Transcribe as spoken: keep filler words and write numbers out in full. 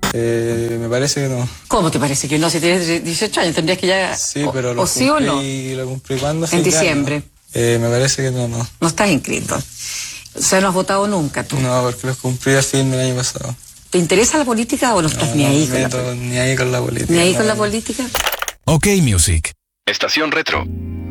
Eh, me parece que no. ¿Cómo te parece que no? Si tienes dieciocho años tendrías que ya... Sí, o, pero lo o sí o no. cumplí, lo cumplí cuando. En diciembre. Eh, me parece que no, no. No estás inscrito. O sea, no has votado nunca tú. No, porque los cumplí a fin del año pasado. ¿Te interesa la política o no estás no, ni ahí no con la ni ahí con la política? ¿Ni ahí no, con la no. política? Ok Music. Estación Retro.